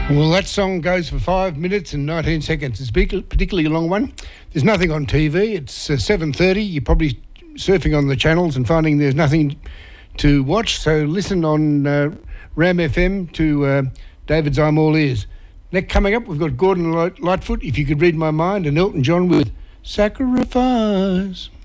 Well, that song goes for 5 minutes and 19 seconds. It's a particularly long one. There's nothing on TV. It's 7:30. You're probably surfing on the channels and finding there's nothing to watch. So listen on Ram FM to David's I'm All Ears. Next coming up, we've got Gordon Lightfoot, If You Could Read My Mind, and Elton John with Sacrifice.